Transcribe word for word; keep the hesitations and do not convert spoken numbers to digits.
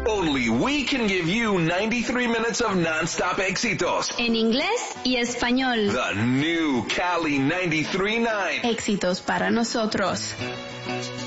Only we can give you ninety-three minutes of non-stop éxitos. En inglés y español. The new Cali ninety-three point nine. Éxitos para nosotros.